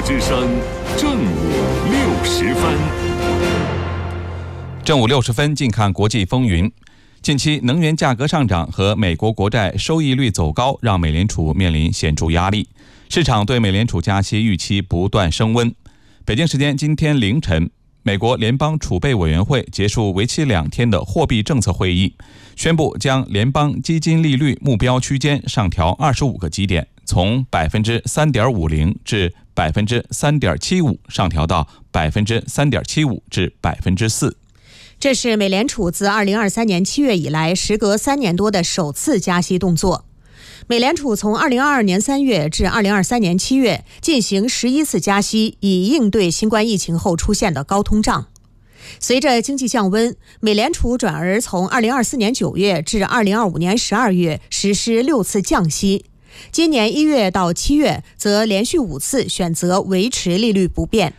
之声正午60分。 正午60分，近看国际风云。近期能源价格上涨和美国国债收益率走高，让美联储面临显著压力，市场对美联储加息预期不断升温。北京时间今天凌晨，美国联邦储备委员会结束为期2天的货币政策会议，宣布将联邦基金利率目标区间上调25个基点，从 3.50% 至 3.75% 上调到 3.75% 至 4%。 这是美联储自2023年7月以来时隔3年多的首次加息动作。美联储从2022年3月至2023年7月进行11次加息，以应对新冠疫情后出现的高通胀。随着经济降温，美联储转而从2024年9月至2025年12月实施6次降息，今年1月到7月则连续5次选择维持利率不变。